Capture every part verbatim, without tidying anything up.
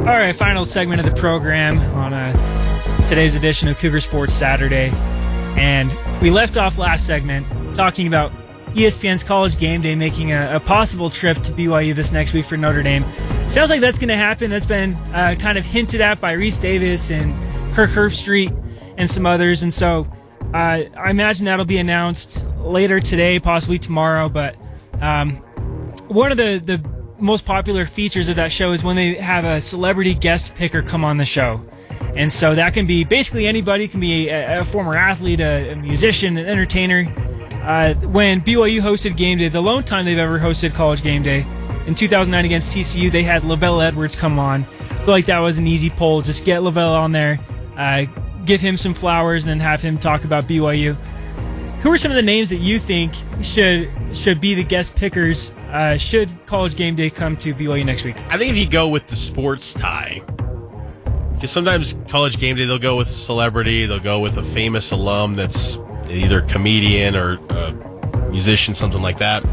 All right, final segment of the program on uh, today's edition of Cougar Sports Saturday. And we left off last segment talking about E S P N's College Game Day making a, a possible trip to B Y U this next week for Notre Dame. Sounds like that's going to happen. That's been uh, kind of hinted at by Reese Davis and Kirk Herbstreit and some others. And so uh, I imagine that'll be announced later today, possibly tomorrow. But um, one of the, the most popular features of that show is when they have a celebrity guest picker come on the show. And so that can be basically anybody. It can be a, a former athlete, a, a musician, an entertainer. Uh, when B Y U hosted Game Day, the lone time they've ever hosted College Game Day, in two thousand nine against T C U, they had Lavelle Edwards come on. I feel like that was an easy poll. Just get Lavelle on there, uh, give him some flowers, and then have him talk about B Y U. Who are some of the names that you think should should be the guest pickers uh, should College Game Day come to B Y U next week? I think if you go with the sports tie, because sometimes College Game Day, they'll go with a celebrity, they'll go with a famous alum that's either a comedian or a musician, something like that.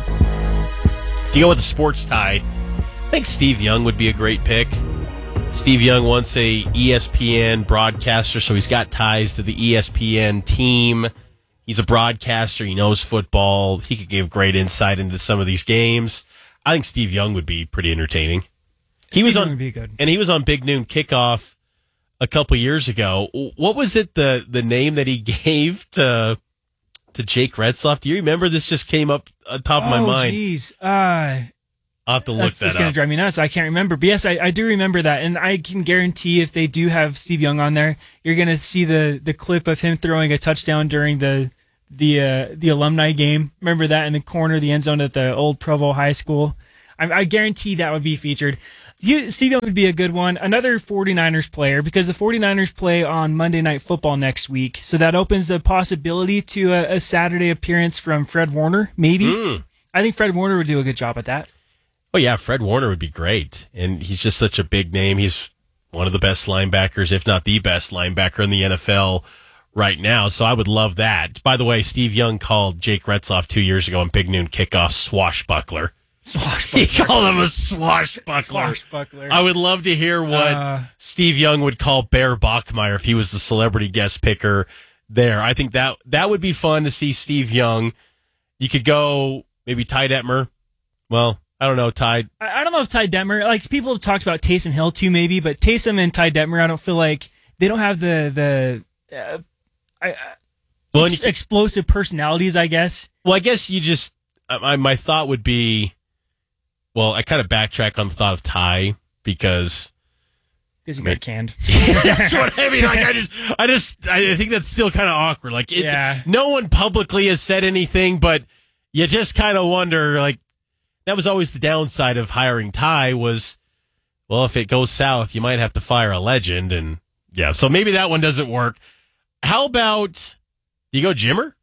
If you go with the sports tie, I think Steve Young would be a great pick. Steve Young once a E S P N broadcaster, so he's got ties to the E S P N team. He's a broadcaster. He knows football. He could give great insight into some of these games. I think Steve Young would be pretty entertaining. He Steve was Young on, would be good. And he was on Big Noon Kickoff a couple years ago. What was it, the the name that he gave to to Jake Retzloff? Do you remember? This just came up on top of my oh, mind. Oh, jeez. Uh, I'll have to look that's, that that's up. It's going to drive me nuts. I can't remember. But yes, I, I do remember that. And I can guarantee if they do have Steve Young on there, you're going to see the, the clip of him throwing a touchdown during the the uh, the alumni game. Remember that in the corner of the end zone at the old Provo High School? I, I guarantee that would be featured. You, Steve Young would be a good one. Another 49ers player, because the 49ers play on Monday Night Football next week. So that opens the possibility to a, a Saturday appearance from Fred Warner, maybe. Mm. I think Fred Warner would do a good job at that. Oh, yeah, Fred Warner would be great. And he's just such a big name. He's one of the best linebackers, if not the best linebacker in the N F L right now. So I would love that. By the way, Steve Young called Jake Retzloff two years ago on Big Noon Kickoff swashbuckler. Swashbuckler. He called him a swashbuckler. Swashbuckler. I would love to hear what uh, Steve Young would call Bear Bachmeier if he was the celebrity guest picker there. I think that that would be fun to see Steve Young. You could go maybe Ty Detmer. Well, I don't know, Ty. I, I don't know if Ty Detmer, like people have talked about Taysom Hill too, maybe, but Taysom and Ty Detmer, I don't feel like they don't have the the uh, I, well, ex- explosive personalities, I guess. Well, I guess you just uh, my thought would be. Well, I kind of backtrack on the thought of Ty because because he got canned. That's what I mean. Like I just, I just, I think that's still kind of awkward. Like, it, yeah. no one publicly has said anything, but you just kind of wonder. Like, that was always the downside of hiring Ty was, well, if it goes south, you might have to fire a legend, and yeah. So maybe that one doesn't work. How about do you go Jimmer?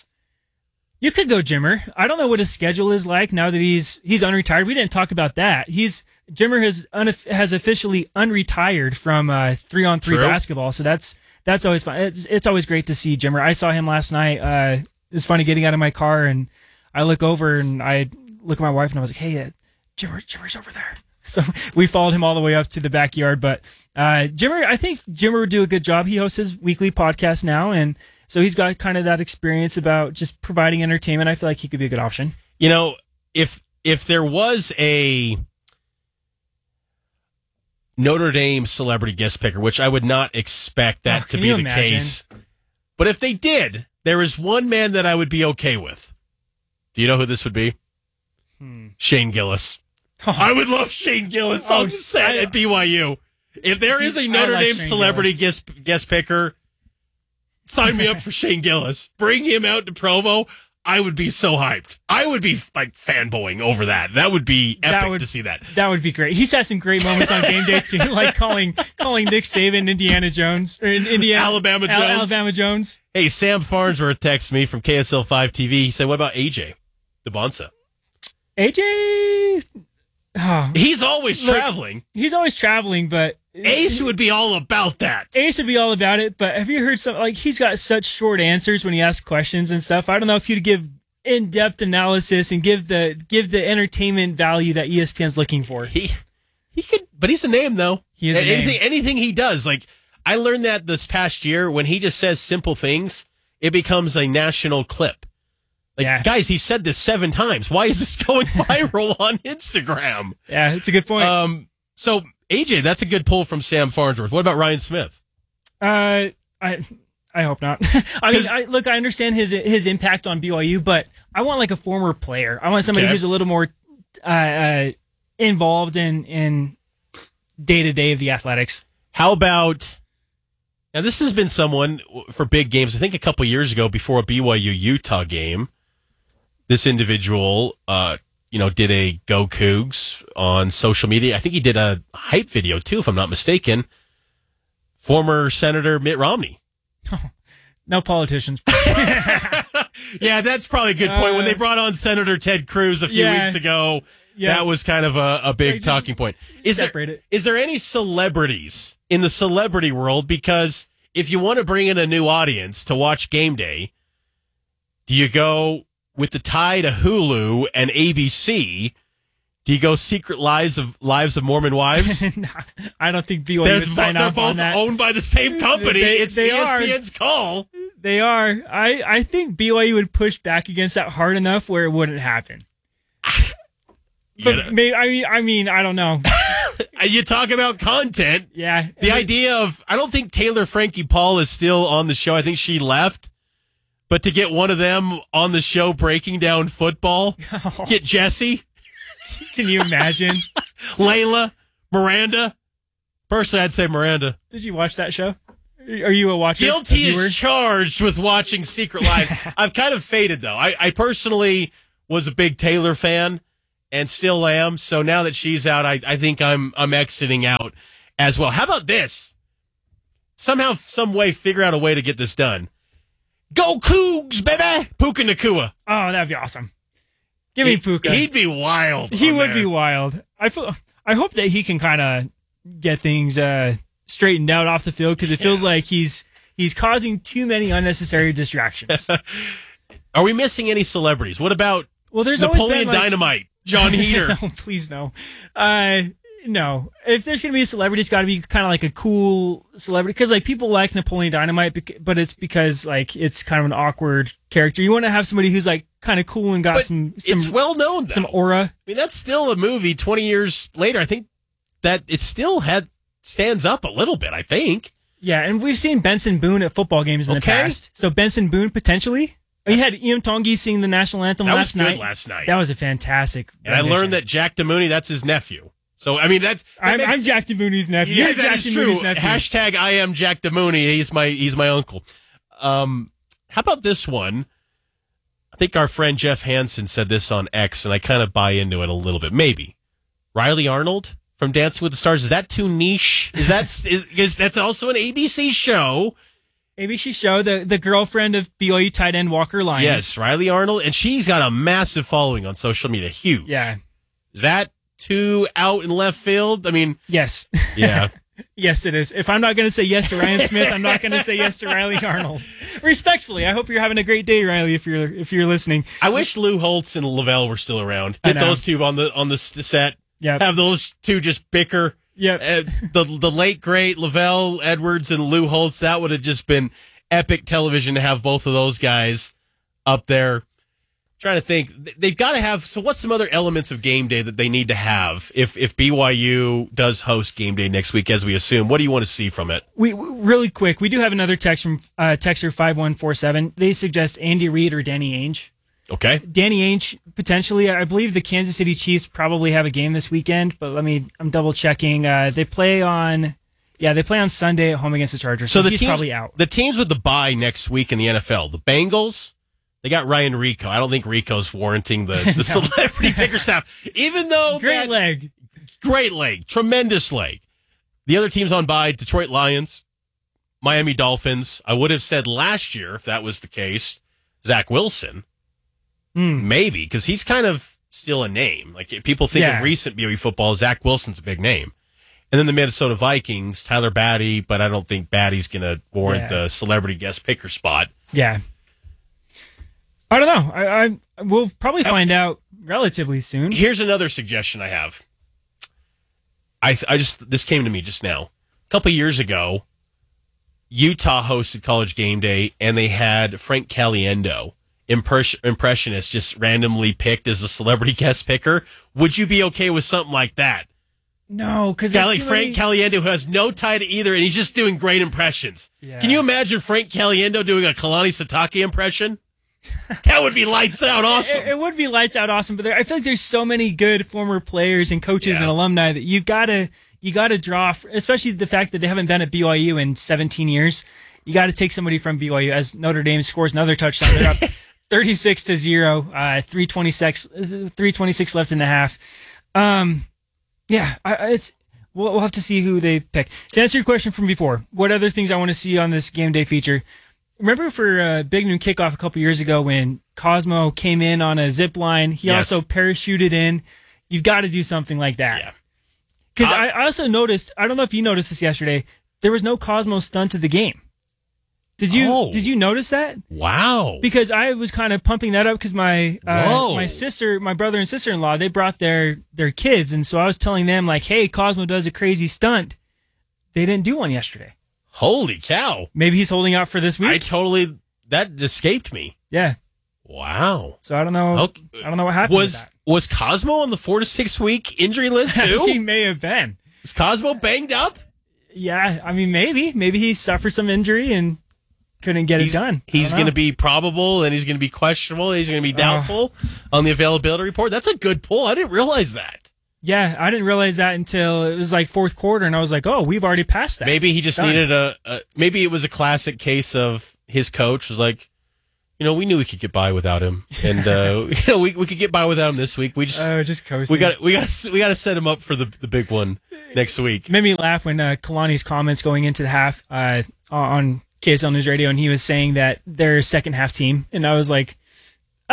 You could go Jimmer. I don't know what his schedule is like now that he's he's unretired. We didn't talk about that. He's Jimmer has un, has officially unretired from uh, three on three basketball. So that's that's always fun. It's it's always great to see Jimmer. I saw him last night. Uh, it was funny getting out of my car and I look over and I look at my wife and I was like, "Hey, uh, Jimmer, Jimmer's over there." So we followed him all the way up to the backyard. But uh, Jimmer, I think Jimmer would do a good job. He hosts his weekly podcast now, and so he's got kind of that experience about just providing entertainment. I feel like he could be a good option. You know, if if there was a Notre Dame celebrity guest picker, which I would not expect that oh, to be the imagine? case, but if they did, there is one man that I would be okay with. Do you know who this would be? Hmm. Shane Gillis. Oh. I would love Shane Gillis on set at B Y U. If there is a Notre like Dame Shane celebrity guest guest picker, sign me up for Shane Gillis. Bring him out to Provo. I would be so hyped. I would be like fanboying over that. That would be epic that would, to see that. That would be great. He's had some great moments on game day too, like calling calling Nick Saban Indiana Jones or Indiana Alabama Jones. Al- Alabama Jones. Hey, Sam Farnsworth texted me from K S L five T V. He said, "What about A J DeBonsa?" A J, oh, he's always look, traveling. He's always traveling, but Ace would be all about that. Ace would be all about it, but have you heard some, like, he's got such short answers when he asks questions and stuff. I don't know if you'd give in-depth analysis and give the give the entertainment value that E S P N's looking for. He He could, but he's a name though. He is a anything, name. anything he does. Like I learned that this past year when he just says simple things, it becomes a national clip. Like Yeah. guys, he said this seven times. Why is this going viral on Instagram? Yeah, it's a good point. Um, so A J, that's a good pull from Sam Farnsworth. What about Ryan Smith? Uh, I I hope not. I mean, I, look, I understand his his impact on B Y U, but I want like a former player. I want somebody Okay. who's a little more uh, uh, involved in in day to day of the athletics. How about now? This has been someone for big games. I think a couple years ago, before a B Y U Utah game, this individual, uh, you know, did a Go Cougs on social media. I think he did a hype video too, if I'm not mistaken. Former Senator Mitt Romney. No politicians. Yeah, that's probably a good point. When they brought on Senator Ted Cruz a few Yeah. weeks ago, Yeah. that was kind of a, a big Like, just talking point. Is there, separate it. is there any celebrities in the celebrity world? Because if you want to bring in a new audience to watch game day, do you go with the tie to Hulu and A B C? Do you go Secret Lives of Lives of Mormon Wives? No, I don't think B Y U They're, would sign they're off on both that. owned by the same company. They- it's they E S P are. N's call. They are. I, I think B Y U would push back against that hard enough where it wouldn't happen. But You know, maybe, I mean, I mean, I don't know. you talk about content. Yeah. The idea of, I don't think Taylor Frankie Paul is still on the show. I think she left. But to get one of them on the show breaking down football, get Jesse, Can you imagine? Layla, Miranda. Personally, I'd say Miranda. Did you watch that show? Are you a watcher? Guilty a viewer? is charged with watching Secret Lives. I've kind of faded, though. I, I personally was a big Taylor fan and still am. So now that she's out, I, I think I'm I'm exiting out as well. How about this? Somehow, some way, figure out a way to get this done. Go Cougs, baby! Puka Nakua. Oh, that'd be awesome. Give me He- Puka. He'd be wild. He on would there. be wild. I feel, I hope that he can kind of get things uh, straightened out off the field because it feels like he's he's causing too many unnecessary distractions. Are we missing any celebrities? What about Well, there's always Napoleon been, like- Dynamite? John Heater. No, please no. Uh, no. If there's gonna be a celebrity, it's got to be kind of like a cool celebrity because like people like Napoleon Dynamite, bec- but it's because like it's kind of an awkward character. You want to have somebody who's like kind of cool and got But some some it's well known, though. some aura. I mean, that's still a movie twenty years later. I think that it still had stands up a little bit, I think. Yeah, and we've seen Benson Boone at football games in Okay. the past. So Benson Boone potentially. We had Ian Tongi sing the national anthem That last was good night. last night. That was a fantastic. And I learned that Jack DeMooney, that's his nephew. So, I mean, that's... that I'm, makes- I'm Jack DeMooney's nephew. Yeah, You're that Jack is true. DeMooney's nephew. Hashtag I am Jack DeMooney. He's my, he's my uncle. Um, how about this one? I think our friend Jeff Hansen said this on X, and I kind of buy into it a little bit. Maybe. Riley Arnold from Dancing with the Stars. Is that too niche? Is that is, is that's also an A B C show? A B C show, the, the girlfriend of B Y U tight end Walker Lyons. Yes, Riley Arnold, and she's got a massive following on social media. Huge. Yeah. Is that too out in left field? I mean, Yes. yeah. Yes, it is. If I'm not going to say yes to Ryan Smith, I'm not going to say yes to Riley Arnold. Respectfully, I hope you're having a great day, Riley. If you're if you're listening, I wish Lou Holtz and Lavelle were still around. I Get know. those two on the on the s- set. Yep. Have those two just bicker. Yep. Uh, the the late great Lavelle Edwards and Lou Holtz. That would have just been epic television to have both of those guys up there. Trying to think, they've got to have. So, what's some other elements of game day that they need to have if if B Y U does host game day next week, as we assume? What do you want to see from it? we really quick. We do have another text from uh, texter five one four seven. They suggest Andy Reid or Danny Ainge. Okay, Danny Ainge potentially. I believe the Kansas City Chiefs probably have a game this weekend, but let me. I'm double checking. Uh, they play on. Yeah, they play on Sunday at home against the Chargers. So, so the he's team, probably out. The teams with the bye next week in the N F L, the Bengals. They got Ryan Rico. I don't think Rico's warranting the, the celebrity picker staff, even though Great that, leg. great leg, tremendous leg. The other teams on bye: Detroit Lions, Miami Dolphins. I would have said last year if that was the case, Zach Wilson, Mm. maybe because he's kind of still a name. Like if people think Yeah. of recent B Y U football, Zach Wilson's a big name. And then the Minnesota Vikings, Tyler Batty, but I don't think Batty's going to warrant Yeah. the celebrity guest picker spot. Yeah. I don't know. I, I we'll probably find out relatively soon. Here's another suggestion I have. I I just this came to me just now. A couple years ago, Utah hosted College Game Day, and they had Frank Caliendo, impress- impressionist, just randomly picked as a celebrity guest picker. Would you be okay with something like that? No, because Guy like Frank many... Caliendo, who has no tie to either, and he's just doing great impressions. Yeah. Can you imagine Frank Caliendo doing a Kalani Sitake impression? That would be lights out awesome. It, it would be lights out awesome, but there, I feel like there's so many good former players and coaches yeah. and alumni that you gotta you gotta draw, especially the fact that they haven't been at B Y U in seventeen years. You got to take somebody from B Y U. As Notre Dame scores another touchdown, they're up thirty-six to zero, uh, three twenty-six left in the half. Um, yeah, I, it's we'll, we'll have to see who they pick. To answer your question from before, what other things I want to see on this game day feature? Remember for uh, Big Noon Kickoff a couple years ago when Cosmo came in on a zip line? He yes. also parachuted in. You've got to do something like that. Because yeah. uh, I also noticed, I don't know if you noticed this yesterday, there was no Cosmo stunt to the game. Did you oh. Did you notice that? Wow. Because I was kind of pumping that up because my uh, my sister, my brother and sister-in-law, they brought their, their kids. And so I was telling them, like, hey, Cosmo does a crazy stunt. They didn't do one yesterday. Holy cow. Maybe he's holding out for this week. I totally, that escaped me. Yeah. Wow. So I don't know. Okay. I don't know what happened was, with that. Was Cosmo on the four to six week injury list too? He may have been. Is Cosmo banged up? Yeah. I mean, maybe. Maybe he suffered some injury and couldn't get he's, it done. He's going to be probable and he's going to be questionable. And he's going to be doubtful uh, on the availability report. That's a good pull. I didn't realize that. Yeah, I didn't realize that until it was like fourth quarter, and I was like, "Oh, we've already passed that." Maybe he just Done. needed a, a. Maybe it was a classic case of his coach was like, you know, we knew we could get by without him, and uh, you know, we we could get by without him this week. We just, oh, just coasting. We got we got we got to set him up for the the big one next week. It made me laugh when uh, Kalani's comments going into the half uh, on K S L News Radio, and he was saying that they're a second half team, and I was like, uh,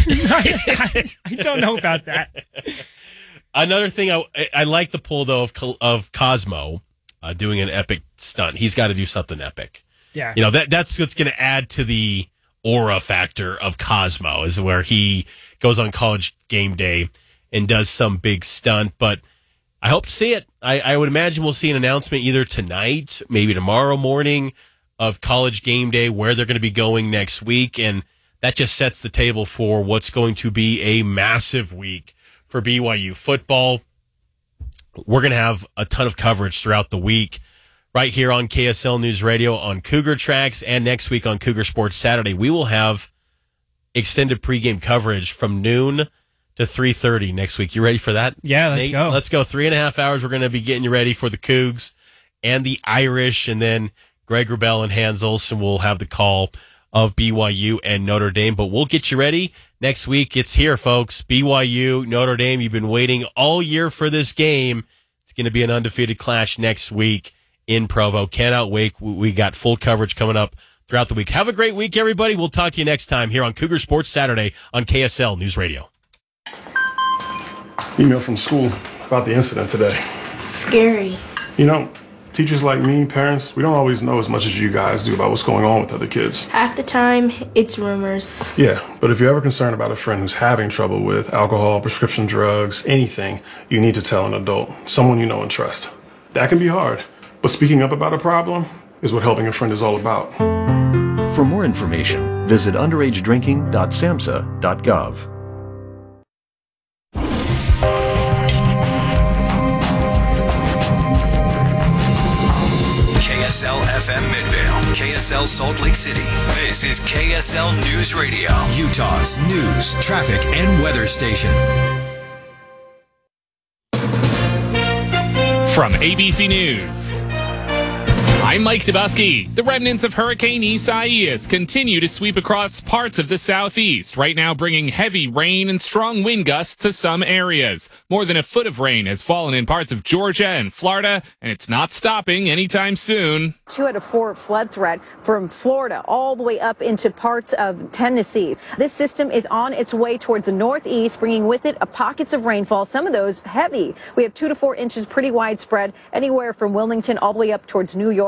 I, I don't know about that. Another thing, I, I like the pull, though, of of Cosmo uh, doing an epic stunt. He's got to do something epic. Yeah. You know, that that's what's going to add to the aura factor of Cosmo, is where he goes on College Game Day and does some big stunt. But I hope to see it. I, I would imagine we'll see an announcement either tonight, maybe tomorrow morning, of College Game Day, where they're going to be going next week. And that just sets the table for what's going to be a massive week for B Y U football. We're going to have a ton of coverage throughout the week right here on K S L News Radio, on Cougar Tracks, and next week on Cougar Sports Saturday. We will have extended pregame coverage from noon to three thirty next week. You ready for that? Yeah, let's Nate? go. Let's go. Three and a half hours. We're going to be getting you ready for the Cougs and the Irish, and then Greg Wrubell and Hans Olsen will have the call of B Y U and Notre Dame. But we'll get you ready. Next week, it's here, folks. B Y U, Notre Dame. You've been waiting all year for this game. It's going to be an undefeated clash next week in Provo. Cannot wait. We got full coverage coming up throughout the week. Have a great week, everybody. We'll talk to you next time here on Cougar Sports Saturday on K S L News Radio. Email from school about the incident today. Scary. You know, teachers like me, parents, we don't always know as much as you guys do about what's going on with other kids. Half the time, it's rumors. Yeah, but if you're ever concerned about a friend who's having trouble with alcohol, prescription drugs, anything, you need to tell an adult, someone you know and trust. That can be hard, but speaking up about a problem is what helping a friend is all about. For more information, visit underage drinking dot samhsa dot gov. K S L F M Midvale, K S L Salt Lake City. This is K S L News Radio, Utah's news, traffic, and weather station. From A B C News, I'm Mike Dubusky. The remnants of Hurricane Isaias continue to sweep across parts of the southeast, right now bringing heavy rain and strong wind gusts to some areas. More than a foot of rain has fallen in parts of Georgia and Florida, and it's not stopping anytime soon. Two out of four flood threat from Florida all the way up into parts of Tennessee. This system is on its way towards the northeast, bringing with it a pockets of rainfall, some of those heavy. We have two to four inches pretty widespread, anywhere from Wilmington all the way up towards New York.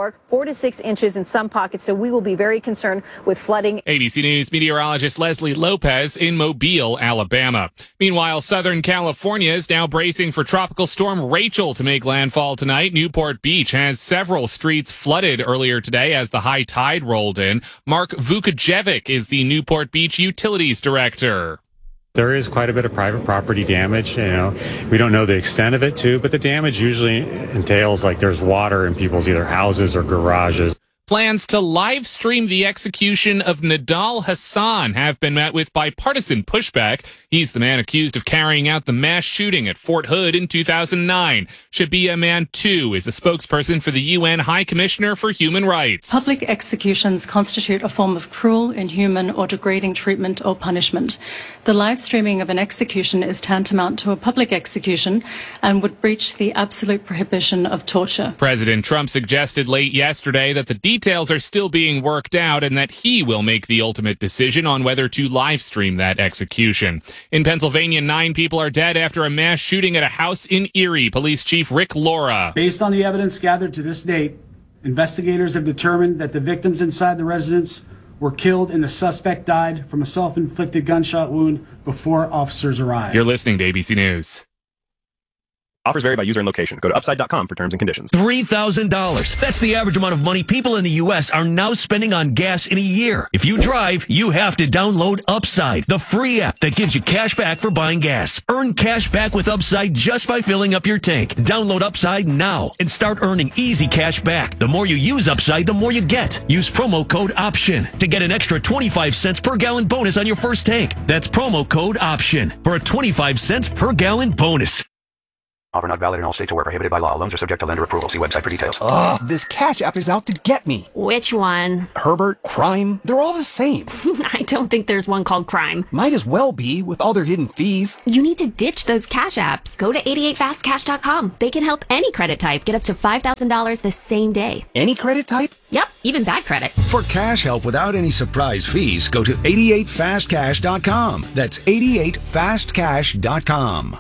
four, four to six inches in some pockets. So we will be very concerned with flooding. A B C News meteorologist Leslie Lopez in Mobile, Alabama. Meanwhile, Southern California is now bracing for Tropical Storm Rachel to make landfall tonight. Newport Beach has several streets flooded earlier today as the high tide rolled in. Mark Vukajevic is the Newport Beach Utilities Director. There is quite a bit of private property damage. You know, we don't know the extent of it too, but the damage usually entails like there's water in people's either houses or garages. Plans to live stream the execution of Nidal Hassan have been met with bipartisan pushback. He's the man accused of carrying out the mass shooting at Fort Hood in two thousand nine. Shabia Mantou is a spokesperson for the U N High Commissioner for Human Rights. Public executions constitute a form of cruel, inhuman, or degrading treatment or punishment. The live streaming of an execution is tantamount to a public execution and would breach the absolute prohibition of torture. President Trump suggested late yesterday that the details are still being worked out and that he will make the ultimate decision on whether to live stream that execution. In Pennsylvania, nine people are dead after a mass shooting at a house in Erie. Police Chief Rick Laura. Based on the evidence gathered to this date, investigators have determined that the victims inside the residence were killed and the suspect died from a self-inflicted gunshot wound before officers arrived. You're listening to A B C News. Offers vary by user and location. Go to upside dot com for terms and conditions. three thousand dollars. That's the average amount of money people in the U S are now spending on gas in a year. If you drive, you have to download Upside, the free app that gives you cash back for buying gas. Earn cash back with Upside just by filling up your tank. Download Upside now and start earning easy cash back. The more you use Upside, the more you get. Use promo code OPTION to get an extra twenty-five cents per gallon bonus on your first tank. That's promo code OPTION for a twenty-five cents per gallon bonus. Offer not valid in all states or where prohibited by law. Loans are subject to lender approval. See website for details. Ugh, this Cash App is out to get me. Which one? Herbert, Crime, they're all the same. I don't think there's one called Crime. Might as well be, with all their hidden fees. You need to ditch those Cash Apps. Go to eighty-eight fast cash dot com. They can help any credit type get up to five thousand dollars the same day. Any credit type? Yep, even bad credit. For cash help without any surprise fees, go to eighty-eight fast cash dot com. That's eighty-eight fast cash dot com.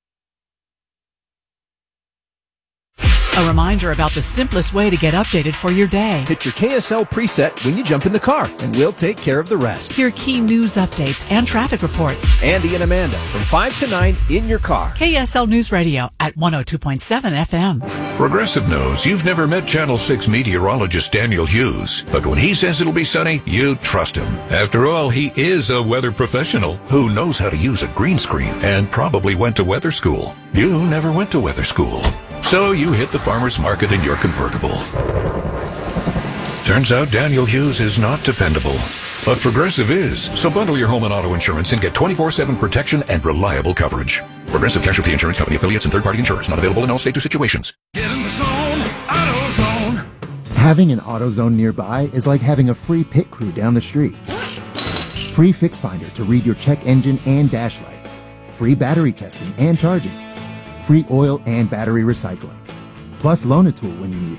A reminder about the simplest way to get updated for your day. Hit your K S L preset when you jump in the car, and we'll take care of the rest. Hear key news updates and traffic reports. Andy and Amanda from five to nine in your car. K S L News Radio at one oh two point seven F M. Progressive knows you've never met Channel six meteorologist Daniel Hughes, but when he says it'll be sunny, you trust him. After all, he is a weather professional who knows how to use a green screen and probably went to weather school. You never went to weather school. So you hit the farmer's market in your convertible. Turns out Daniel Hughes is not dependable, but Progressive is. So bundle your home and auto insurance and get twenty-four seven protection and reliable coverage. Progressive Casualty Insurance Company affiliates and third-party insurers not available in all states or situations. Get in the zone, AutoZone. Having an AutoZone nearby is like having a free pit crew down the street. Free Fix Finder to read your check engine and dash lights. Free battery testing and charging. Free oil and battery recycling. Plus Loan-A-Tool when you need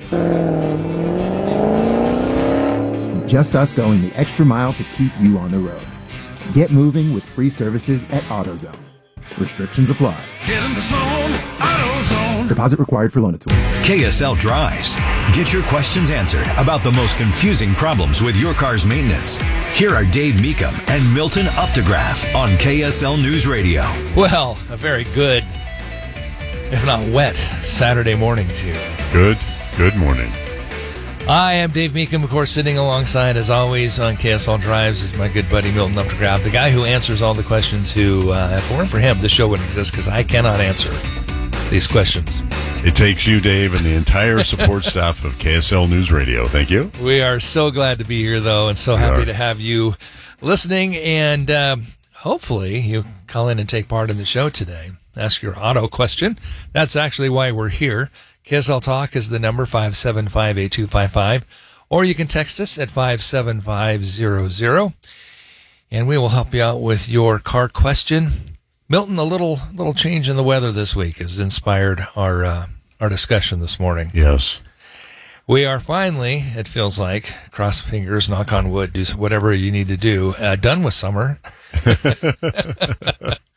it. Just us going the extra mile to keep you on the road. Get moving with free services at AutoZone. Restrictions apply. Get in the zone, AutoZone. Deposit required for Loan-A-Tool. K S L Drives. Get your questions answered about the most confusing problems with your car's maintenance. Here are Dave Meekum and Milton Updegraff on K S L News Radio. Well, a very good, if not wet, Saturday morning to you. Good, good morning. I am Dave Meekum, of course, sitting alongside, as always, on K S L Drives is my good buddy Milton Updegraff, the guy who answers all the questions who, uh, if it weren't for him, this show wouldn't exist because I cannot answer these questions. It takes you, Dave, and the entire support staff of K S L News Radio. Thank you. We are so glad to be here, though, and so we happy are. to have you listening, and uh, hopefully you call in and take part in the show today. Ask your auto question. That's actually why we're here. K S L Talk is the number five seven five, eight two five five, or you can text us at five seven five zero zero, and we will help you out with your car question. Milton, a little little change in the weather this week has inspired our uh, our discussion this morning. Yes. We are finally, it feels like, cross fingers, knock on wood, do whatever you need to do, uh, done with summer.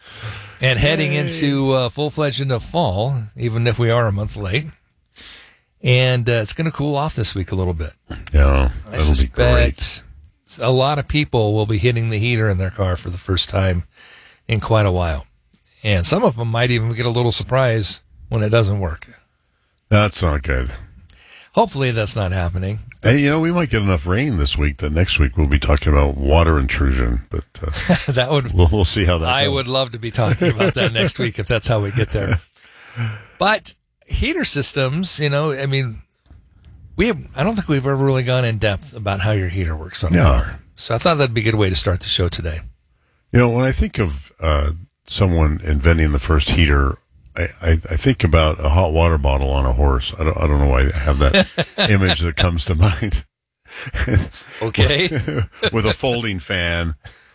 And heading Yay. into uh, full-fledged into fall, even if we are a month late. And uh, it's going to cool off this week a little bit. Yeah, I that'll be great. suspect a lot of people will be hitting the heater in their car for the first time in quite a while. And some of them might even get a little surprise when it doesn't work. That's not good. Hopefully that's not happening. Hey, you know, we might get enough rain this week that next week we'll be talking about water intrusion. But uh, that would we'll, we'll see how that I goes. would love to be talking about that next week if that's how we get there. But heater systems, you know, I mean, we have, I don't think we've ever really gone in depth about how your heater works on a No. car. So I thought that'd be a good way to start the show today. You know, when I think of uh, someone inventing the first heater, I, I, I think about a hot water bottle on a horse. I don't, I don't know why I have that image that comes to mind. Okay. With a folding fan.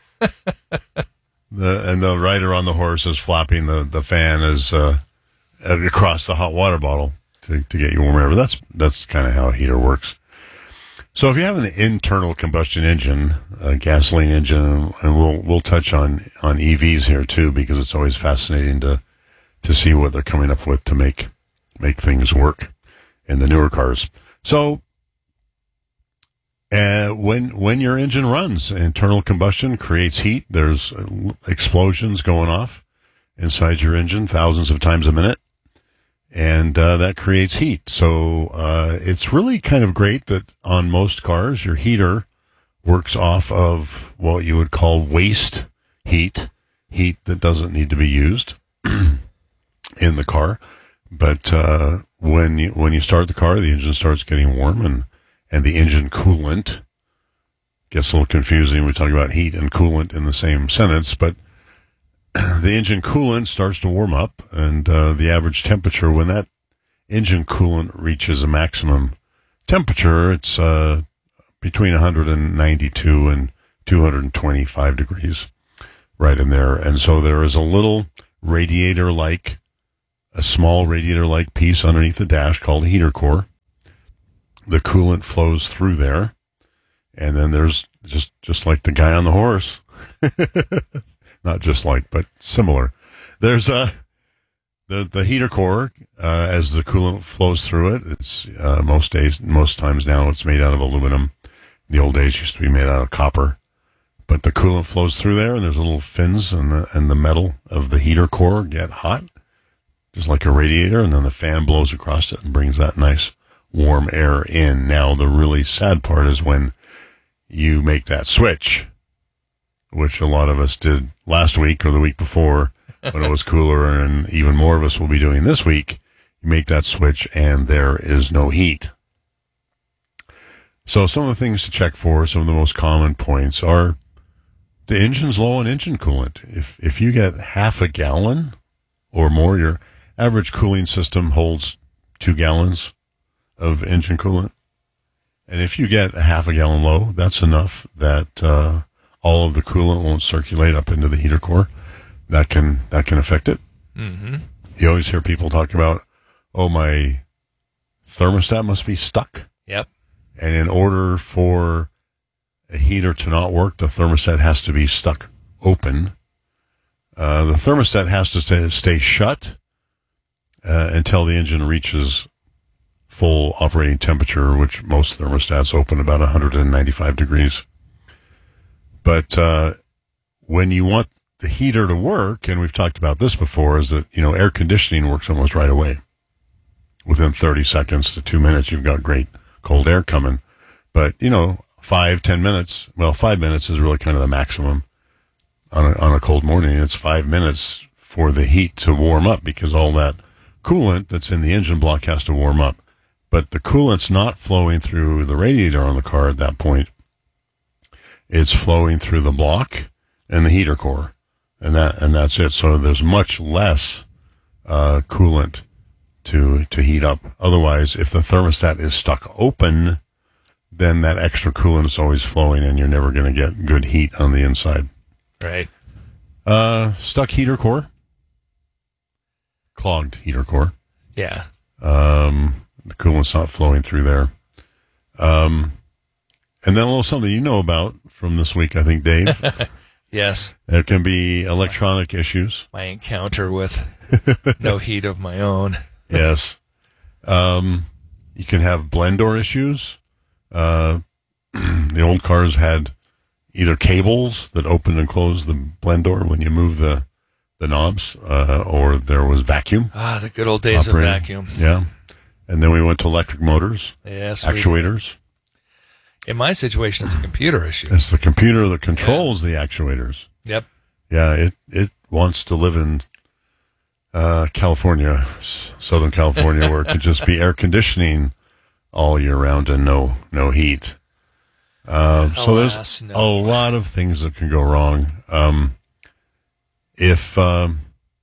The, and the rider on the horse is flapping the, the fan as uh, across the hot water bottle to, to get you warm air. But that's, that's kind of how a heater works. So if you have an internal combustion engine, a gasoline engine, and we'll we'll touch on, on E Vs here too, because it's always fascinating to to see what they're coming up with to make make things work in the newer cars. So uh, when when your engine runs, internal combustion creates heat. There's explosions going off inside your engine thousands of times a minute. And uh, that creates heat. So uh, it's really kind of great that on most cars, your heater works off of what you would call waste heat, heat that doesn't need to be used in the car. But uh, when you when you start the car, the engine starts getting warm, and, and the engine coolant gets a little confusing. We talk about heat and coolant in the same sentence, but the engine coolant starts to warm up, and uh, the average temperature when that engine coolant reaches a maximum temperature, it's uh, between one ninety-two and two twenty-five degrees, right in there. And so there is a little radiator-like, a small radiator-like piece underneath the dash called a heater core. The coolant flows through there, and then there's just just like the guy on the horse. Not just like, but similar. There's a the the heater core uh, as the coolant flows through it. It's uh, most days, most times now, it's made out of aluminum. In the old days, it used to be made out of copper. But the coolant flows through there, and there's little fins, and the and the metal of the heater core get hot, just like a radiator, and then the fan blows across it and brings that nice warm air in. Now, the really sad part is when you make that switch, which a lot of us did last week or the week before when it was cooler, and even more of us will be doing this week. You make that switch and there is no heat. So some of the things to check for, some of the most common points are the engine's low on engine coolant. If if you get half a gallon or more, your average cooling system holds two gallons of engine coolant. And if you get a half a gallon low, that's enough that uh, all of the coolant won't circulate up into the heater core. That can that can affect it. Mm-hmm. You always hear people talk about, oh, my thermostat must be stuck. Yep. And in order for a heater to not work, the thermostat has to be stuck open. Uh, the thermostat has to stay, stay shut uh, until the engine reaches full operating temperature, which most thermostats open about one ninety-five degrees. But uh, when you want the heater to work, and we've talked about this before, is that, you know, air conditioning works almost right away. Within thirty seconds to two minutes, you've got great cold air coming. But, you know, five, ten minutes, well, five minutes is really kind of the maximum on a, on a cold morning. It's five minutes for the heat to warm up because all that coolant that's in the engine block has to warm up. But the coolant's not flowing through the radiator on the car at that point. It's flowing through the block and the heater core, and that and that's it. So there's much less uh, coolant to to heat up. Otherwise, if the thermostat is stuck open, then that extra coolant is always flowing, and you're never going to get good heat on the inside. Right. Uh, stuck heater core, clogged heater core. Yeah. Um, the coolant's not flowing through there. Um. And then a little something you know about from this week, I think, Dave. Yes. There can be electronic issues. My encounter with no heat of my own. Yes. Um, You can have blend door issues. Uh, the old cars had either cables that opened and closed the blend door when you move the the knobs, uh, or there was vacuum. Ah, the good old days operating. of vacuum. Yeah. And then we went to electric motors, Yes, actuators. In my situation, it's a computer issue. It's the computer that controls yeah. the actuators. Yep. Yeah, it, it wants to live in uh, California, Southern California, where it could just be air conditioning all year round and no no heat. Uh, so Alas, there's no. a lot of things that can go wrong. Um, if um,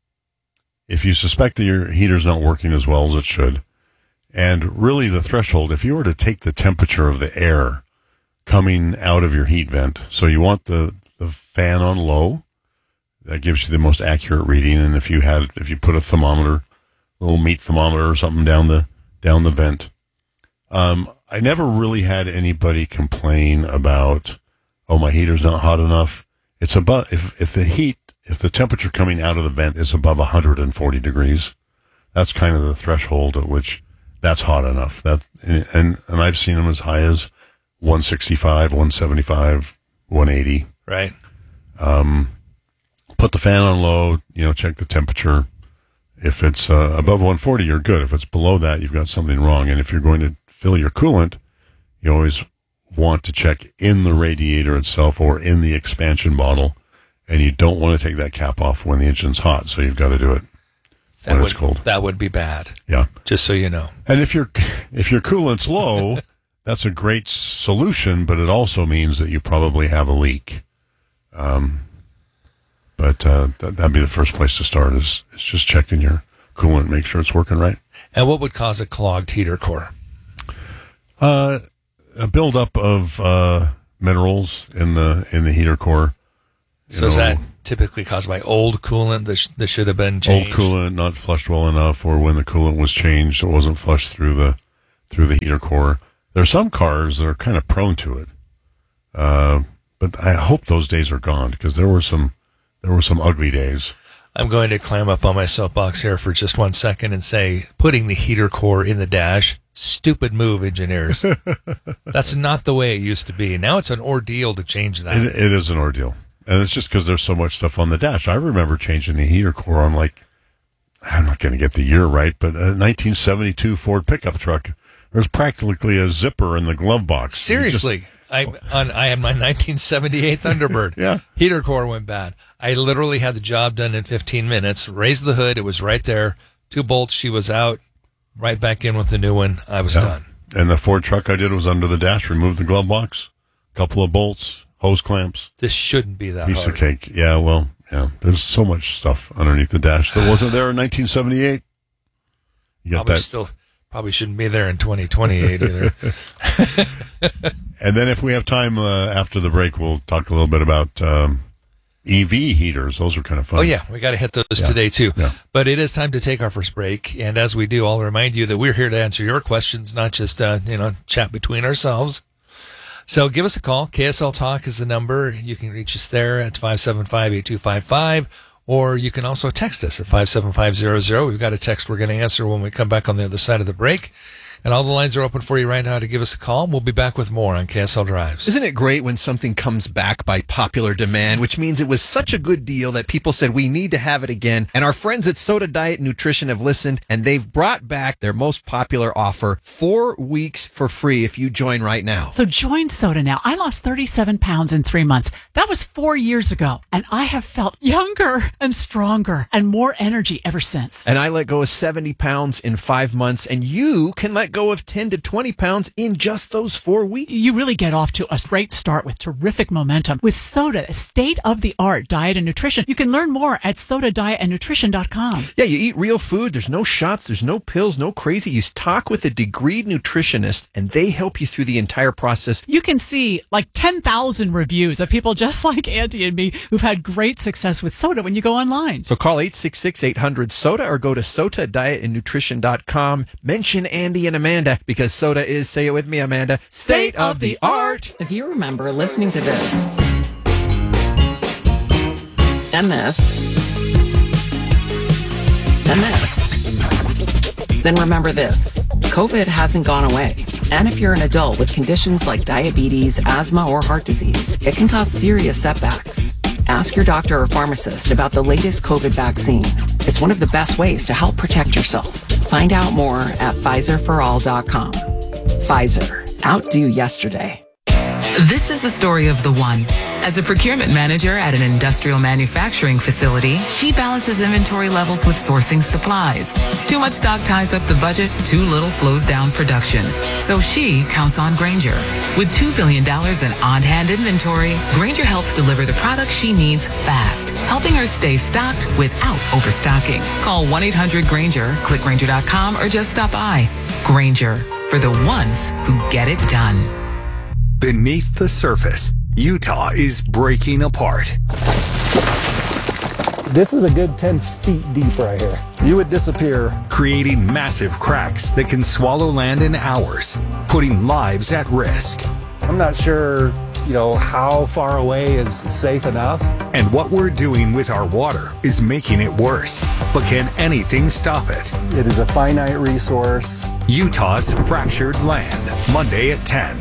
if you suspect that your heater's not working as well as it should, and really the threshold, if you were to take the temperature of the air coming out of your heat vent, so you want the, the fan on low, that gives you the most accurate reading. And if you had, if you put a thermometer, a little meat thermometer or something down the down the vent, um, I never really had anybody complain about, oh, my heater's not hot enough. It's above, if if the heat, if the temperature coming out of the vent is above one hundred forty degrees, that's kind of the threshold at which that's hot enough. That and and, and I've seen them as high as one sixty-five, one seventy-five, one eighty. Right. Um, put the fan on low, you know, check the temperature. If it's uh, above one forty, you're good. If it's below that, you've got something wrong. And if you're going to fill your coolant, you always want to check in the radiator itself or in the expansion bottle. And you don't want to take that cap off when the engine's hot. So you've got to do it that when would, it's cold. That would be bad. Yeah. Just so you know. And if your if your coolant's low, that's a great solution, but it also means that you probably have a leak. Um, but uh, th- that'd be the first place to start is, is just checking your coolant, make sure it's working right. And what would cause a clogged heater core? Uh, a buildup of uh, minerals in the in the heater core. So is that typically caused by old coolant that, sh- that should have been changed? Old coolant not flushed well enough, or when the coolant was changed, it wasn't flushed through the through the heater core. There are some cars that are kind of prone to it, uh, but I hope those days are gone because there were some there were some ugly days. I'm going to climb up on my soapbox here for just one second and say, putting the heater core in the dash, stupid move, engineers. That's not the way it used to be. Now it's an ordeal to change that. It, it is an ordeal. And it's just because there's so much stuff on the dash. I remember changing the heater core on, like, I'm not going to get the year right, but a nineteen seventy-two Ford pickup truck. There's practically a zipper in the glove box. Seriously. Just, I on I had my nineteen seventy-eight Thunderbird. Yeah. Heater core went bad. I literally had the job done in fifteen minutes. Raised the hood. It was right there. Two bolts. She was out. Right back in with the new one. I was yeah. done. And the Ford truck I did was under the dash. Removed the glove box. Couple of bolts. Hose clamps. This shouldn't be that Piece hard. of cake. Yeah, well, yeah. There's so much stuff underneath the dash that wasn't there in nineteen seventy-eight. You got Probably that. still probably shouldn't be there in twenty twenty-eight either. And then if we have time uh, after the break, we'll talk a little bit about um, E V heaters. Those are kind of fun. Oh, yeah. We got to hit those Yeah. today, too. Yeah. But it is time to take our first break. And as we do, I'll remind you that we're here to answer your questions, not just, uh, you know, chat between ourselves. So give us a call. K S L Talk is the number. You can reach us there at five seven five, eight two five five. Or you can also text us at five seven five zero zero. We've got a text we're going to answer when we come back on the other side of the break. And all the lines are open for you right now to give us a call. We'll be back with more on K S L Drives. Isn't it great when something comes back by popular demand, which means it was such a good deal that people said we need to have it again. And our friends at Soda Diet Nutrition have listened, and they've brought back their most popular offer, four weeks for free if you join right now. So join Soda now. I lost thirty-seven pounds in three months. That was four years ago. And I have felt younger and stronger and more energy ever since. And I let go of seventy pounds in five months, and you can let go of ten to twenty pounds in just those four weeks. You really get off to a great start with terrific momentum. With Soda, a state-of-the-art diet and nutrition. You can learn more at soda diet and nutrition dot com. Yeah, you eat real food. There's no shots. There's no pills, no crazy. You talk with a degreed nutritionist, and they help you through the entire process. You can see like ten thousand reviews of people just like Auntie and me who've had great success with Soda when you go online. So call eight six six, eight hundred, SODA or go to soda diet and nutrition dot com. Mention Andy and Amanda because Soda is, say it with me, Amanda, state of the art. If you remember listening to this and this and this. Then remember this, COVID hasn't gone away. And if you're an adult with conditions like diabetes, asthma, or heart disease, it can cause serious setbacks. Ask your doctor or pharmacist about the latest COVID vaccine. It's one of the best ways to help protect yourself. Find out more at Pfizer for all dot com. Pfizer, outdo yesterday. This is the story of the one. As a procurement manager at an industrial manufacturing facility, she balances inventory levels with sourcing supplies. Too much stock ties up the budget, too little slows down production. So she counts on Grainger. With two billion dollars in on-hand inventory, Grainger helps deliver the products she needs fast, helping her stay stocked without overstocking. Call one eight hundred Grainger, click Grainger dot com, or just stop by. Grainger, for the ones who get it done. Beneath the surface, Utah is breaking apart. This is a good ten feet deep right here. You would disappear. Creating massive cracks that can swallow land in hours, putting lives at risk. I'm not sure, you know, how far away is safe enough. And what we're doing with our water is making it worse. But can anything stop it? It is a finite resource. Utah's Fractured Land, Monday at ten.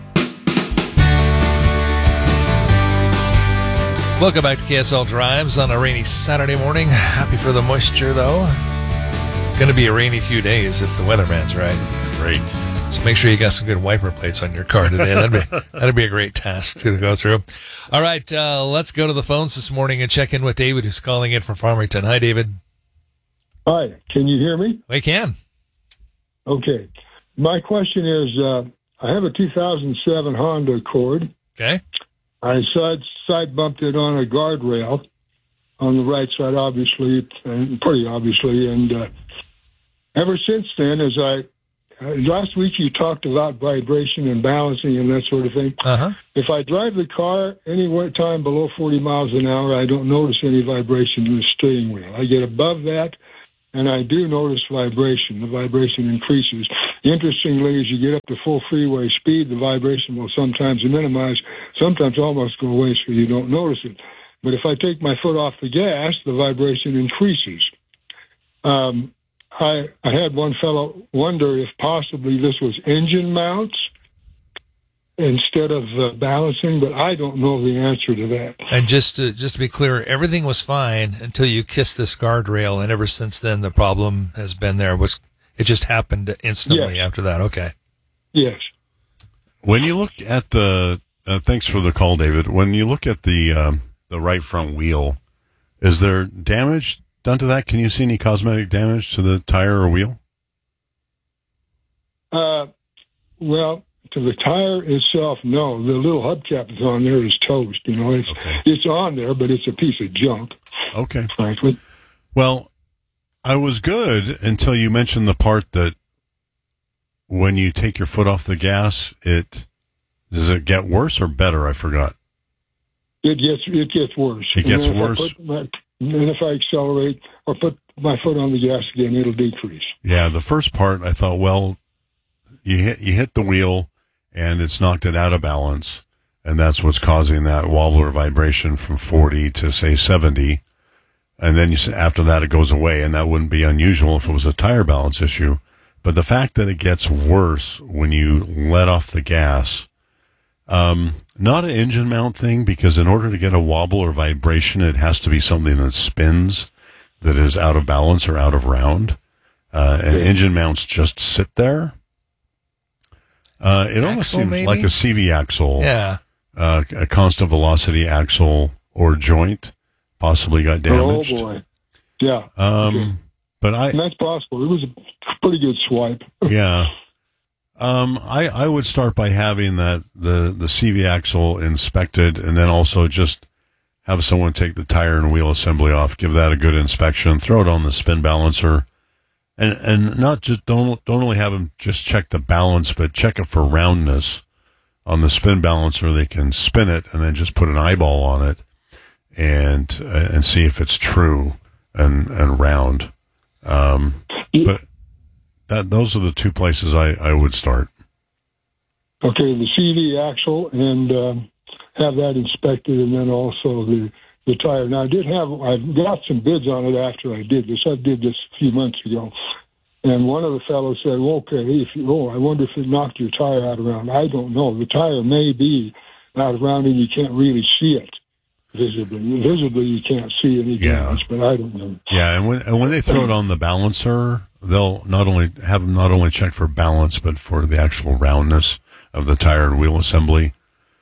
Welcome back to K S L Drives on a rainy Saturday morning. Happy for the moisture, though. Going to be a rainy few days if the weatherman's right. Great. So make sure you got some good wiper plates on your car today. That'd be that'd be a great task to go through. All right, uh, let's go to the phones this morning and check in with David, who's calling in from Farmington. Hi, David. Hi. Can you hear me? We can. Okay. My question is, uh, I have a two thousand seven Honda Accord. Okay. I side, side bumped it on a guardrail on the right side, obviously, and pretty obviously. And uh, ever since then, as I uh, last week you talked about vibration and balancing and that sort of thing. Uh-huh. If I drive the car any time below forty miles an hour, I don't notice any vibration in the steering wheel. I get above that, and I do notice vibration. The vibration increases. Interestingly, as you get up to full freeway speed, the vibration will sometimes minimize, sometimes almost go away so you don't notice it. But if I take my foot off the gas, the vibration increases. Um, I, I had one fellow wonder if possibly this was engine mounts instead of uh, balancing, but I don't know the answer to that. And just to, just to be clear, everything was fine until you kissed this guardrail, and ever since then the problem has been there. Was It just happened instantly yes. after that. Okay. Yes. When you look at the, uh, thanks for the call, David. When you look at the um, the right front wheel, is there damage done to that? Can you see any cosmetic damage to the tire or wheel? Uh, well, to the tire itself, no. The little hubcap that's on there is toast. You know, it's okay. it's on there, but it's a piece of junk. Okay. Frankly. Well, I was good until you mentioned the part that when you take your foot off the gas, it does it get worse or better? I forgot. It gets it gets worse. It gets and worse. My, and if I accelerate or put my foot on the gas again, it'll decrease. Yeah, the first part I thought, well, you hit you hit the wheel and it's knocked it out of balance, and that's what's causing that wobbler vibration from forty to say seventy. And then you say after that it goes away, and that wouldn't be unusual if it was a tire balance issue. But the fact that it gets worse when you let off the gas, um, not an engine mount thing, because in order to get a wobble or vibration, it has to be something that spins, that is out of balance or out of round. Uh, and yeah. engine mounts just sit there. Uh, it almost seems maybe? like a C V axle, yeah, uh, a constant velocity axle or joint. Possibly got damaged. Oh boy, yeah. Um, okay. but I and that's possible. It was a pretty good swipe. yeah. Um, I I would start by having that the the C V axle inspected, and then also just have someone take the tire and wheel assembly off, give that a good inspection, throw it on the spin balancer, and and not just don't don't only have them just check the balance, but check it for roundness on the spin balancer. They can spin it and then just put an eyeball on it. And uh, and see if it's true and and round, um, but that those are the two places I, I would start. Okay, the C V axle and um, have that inspected, and then also the the tire. Now I did have I got some bids on it after I did this. I did this a few months ago, And one of the fellows said, well, okay, if you, oh, I wonder if it knocked your tire out around. I don't know. The tire may be out around and you can't really see it visibly. Visibly, you can't see any damage, but I don't know. Yeah, and when and when they throw it on the balancer, they'll not only have them not only check for balance, but for the actual roundness of the tire and wheel assembly.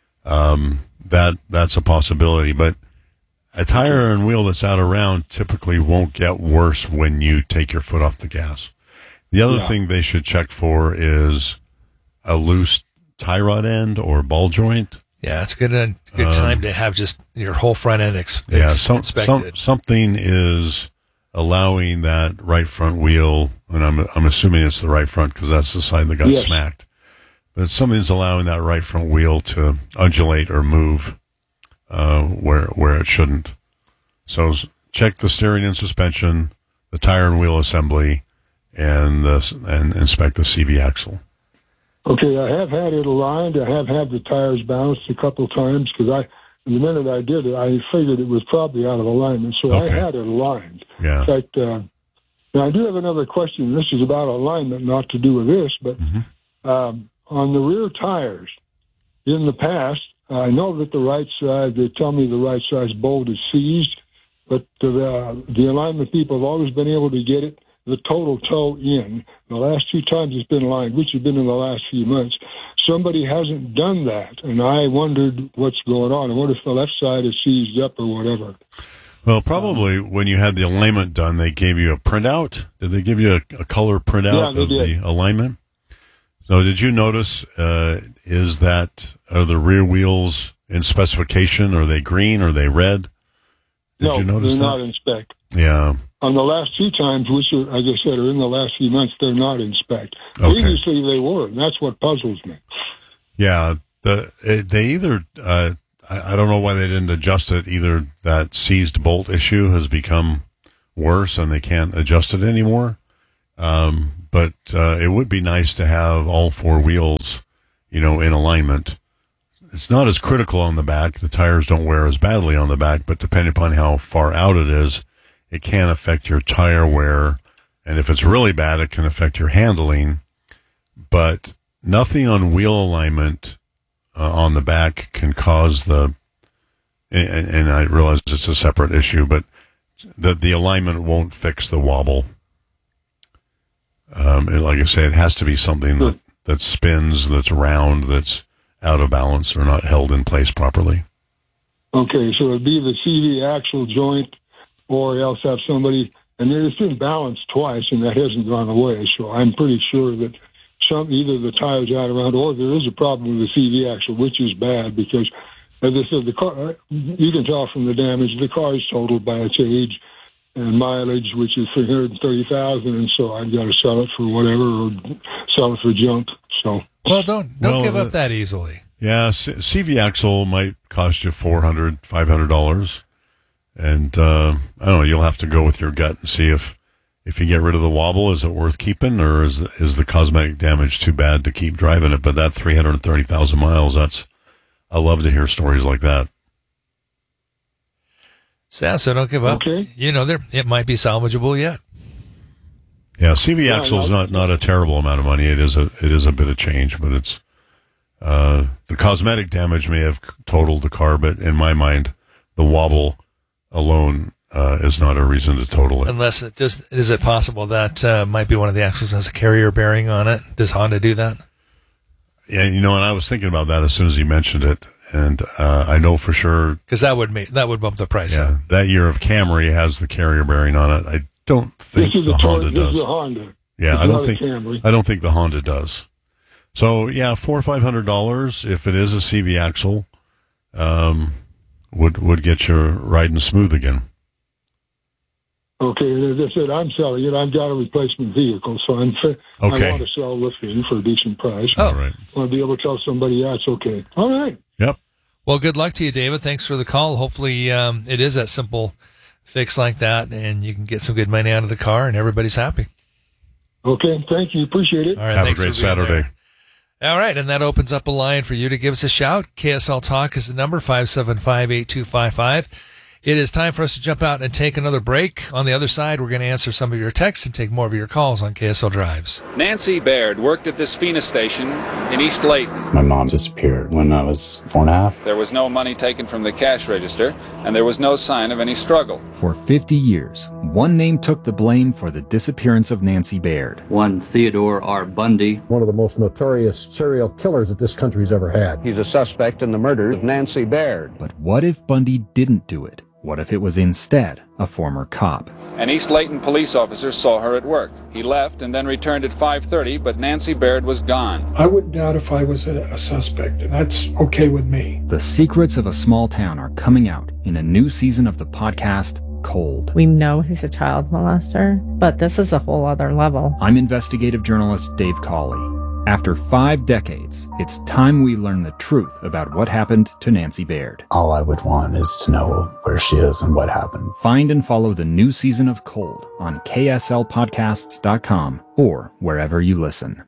Um, that that's a possibility, but a tire and wheel that's out around typically won't get worse when you take your foot off the gas. The other Yeah. thing they should check for is a loose tie rod end or ball joint. Yeah, it's good. A good Um, time to have just your whole front end ex- Yeah, ex- some, inspected. some, something is allowing that right front wheel, and I'm I'm assuming it's the right front because that's the side that got Yes. smacked. But something's allowing that right front wheel to undulate or move uh, where where it shouldn't. So s- check the steering and suspension, the tire and wheel assembly, and the, and inspect the C V axle. Okay, I have had it aligned. I have had the tires bounced a couple times because I, the minute I did it, I figured it was probably out of alignment. So Okay. I had it aligned. Yeah. In fact, uh, now I do have another question. This is about alignment, not to do with this, but um, on the rear tires, in the past, I know that the right side, they tell me the right size bolt is seized, but the, the alignment people have always been able to get it the total toe in. The last two times it's been aligned, which has been in the last few months. Somebody hasn't done that, and I wondered what's going on. I wonder if the left side is seized up or whatever. Well, probably when you had the alignment done, they gave you a printout. Did they give you a, a color printout Yeah, they of did. the alignment? So did you notice, uh, is that, are the rear wheels in specification? Are they green? Are they red? Did no, you notice they're that? not in spec. Yeah. On the last two times, which, are, as I said, are in the last few months, they're not in spec. Okay. Previously, they were, and that's what puzzles me. Yeah. The, it, they either, uh, I, I don't know why they didn't adjust it. Either that seized bolt issue has become worse and they can't adjust it anymore. Um, but, uh, it would be nice to have all four wheels, you know, in alignment. It's not as critical on the back. The tires don't wear as badly on the back, but depending upon how far out it is, it can affect your tire wear. And if it's really bad, it can affect your handling. But nothing on wheel alignment uh, on the back can cause the, and, and I realize it's a separate issue, but the, the alignment won't fix the wobble. Um, and like I say, it has to be something that, that spins, that's round, that's out of balance or not held in place properly. Okay, so it'd be the C V axle joint, or else have somebody, and it's been balanced twice, and that hasn't gone away. So I'm pretty sure that some either the tire's out around, or there is a problem with the C V axle, which is bad because, as I said, the car, you can tell from the damage, the car is totaled by its age and mileage, which is three hundred thirty thousand, and so I've got to sell it for whatever or sell it for junk. So Well, don't don't Well, give uh, up that easily. Yeah, C- CV axle might cost you four hundred dollars, five hundred dollars. And, uh, I don't know, you'll have to go with your gut and see if, if you get rid of the wobble, is it worth keeping, or is, is the cosmetic damage too bad to keep driving it? But that three hundred thirty thousand miles, that's, I love to hear stories like that. So, so don't give up. Okay. You know, there it might be salvageable yet. Yeah, C V Yeah, axle is no. not, not a terrible amount of money. It is a, it is a bit of change, but it's, uh, the cosmetic damage may have totaled the car, but in my mind, the wobble alone, uh, is not a reason to total it. Unless it does, is it possible that uh, might be one of the axles has a carrier bearing on it? Does Honda do that? Yeah, you know, and I was thinking about that as soon as you mentioned it, and uh, I know for sure. Because that would make that would bump the price Yeah, up. that year of Camry has the carrier bearing on it. I don't think this is the a Honda Honda, this does. is a Honda. Yeah, It's I not don't a think Camry. I don't think the Honda does. So yeah, four or five hundred dollars if it is a C V axle, um, would would get you riding smooth again. Okay, and as I said, I'm selling it. I've got a replacement vehicle, so I'm fa- Okay. I want to sell the thing for a decent price. Oh. All right. I want to be able to tell somebody, yeah, it's okay. All right. Yep. Well, good luck to you, David. Thanks for the call. Hopefully, um, it is that simple fix like that, and you can get some good money out of the car, and everybody's happy. Okay, thank you. Appreciate it. All right, Have a thanks great for being Saturday. there. All right, and that opens up a line for you to give us a shout. K S L Talk is the number, five seven five, eight two five five. It is time for us to jump out and take another break. On the other side, we're going to answer some of your texts and take more of your calls on K S L Drives. Nancy Baird worked at this Phoenix station in East Layton. My mom disappeared when I was four and a half. There was no money taken from the cash register, and there was no sign of any struggle. For fifty years, one name took the blame for the disappearance of Nancy Baird. One Theodore R. Bundy. One of the most notorious serial killers that this country's ever had. He's a suspect in the murder of Nancy Baird. But what if Bundy didn't do it? What if it was instead a former cop? An East Layton police officer saw her at work. He left and then returned at five thirty, but Nancy Baird was gone. I wouldn't doubt if I was a, a suspect, and that's okay with me. The secrets of a small town are coming out in a new season of the podcast, Cold. We know he's a child molester, but this is a whole other level. I'm investigative journalist Dave Cawley. After five decades, it's time we learn the truth about what happened to Nancy Baird. All I would want is to know where she is and what happened. Find and follow the new season of Cold on K S L podcasts dot com or wherever you listen.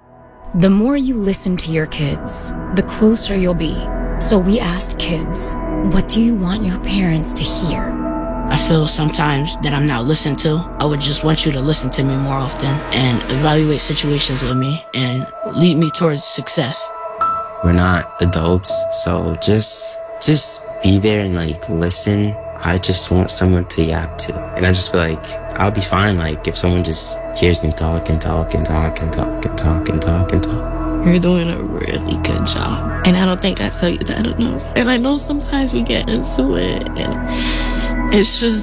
The more you listen to your kids, the closer you'll be. So we asked kids, what do you want your parents to hear? I feel sometimes that I'm not listened to. I would just want you to listen to me more often and evaluate situations with me and lead me towards success. We're not adults, so just just be there and like listen. I just want someone to yap to. And I just feel like I'll be fine like if someone just hears me talk and talk and talk and talk and talk and talk and talk. You're doing a really good job. And I don't think I tell you that enough. And I know sometimes we get into it and it's just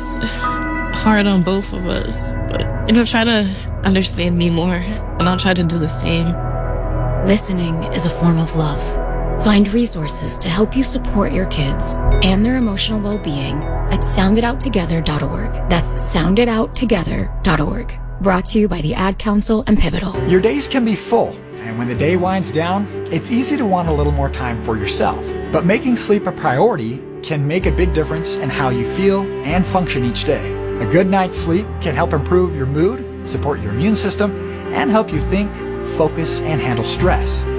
hard on both of us, but you know, try to understand me more, and I'll try to do the same. Listening is a form of love. Find resources to help you support your kids and their emotional well-being at sound it out together dot org. That's sound it out together dot org. Brought to you by the Ad Council and Pivotal. Your days can be full, and when the day winds down, it's easy to want a little more time for yourself. But making sleep a priority can make a big difference in how you feel and function each day. A good night's sleep can help improve your mood, support your immune system, and help you think, focus, and handle stress.